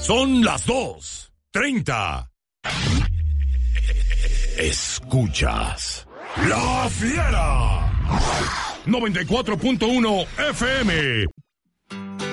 Son las 2:30. Escuchas La Fiera 94.1 FM.